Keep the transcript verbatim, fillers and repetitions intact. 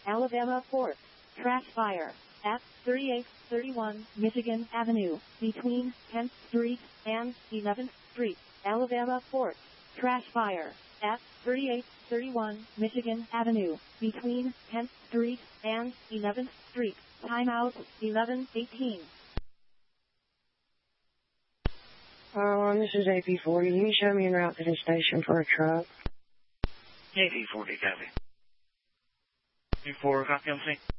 Alabama fourth. Crash fire at thirty-eight thirty-one Michigan Avenue, between tenth Street and eleventh Street. Alabama fourth. Crash fire at thirty-eight thirty-one Michigan Avenue, between tenth Street and eleventh Street. Timeout eleven eighteen. Oh, this is A P forty. Can you show me en route to the station for a truck? A P forty, copy. A P four, copy, I'm saying.